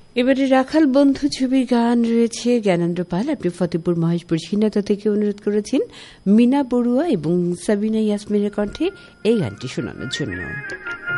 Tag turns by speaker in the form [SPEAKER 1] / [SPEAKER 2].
[SPEAKER 1] এবারে রাখাল বন্ধু ছবির গান রয়েছে জ্ঞানেন্দ্র পাল। আপনি ফতেপুর মহেশপুর ঝিনাইদহ থেকে অনুরোধ করেছেন মিনা বড়ুয়া এবং সাবিনা ইয়াসমিনের কণ্ঠে এই গানটি শোনানোর জন্য।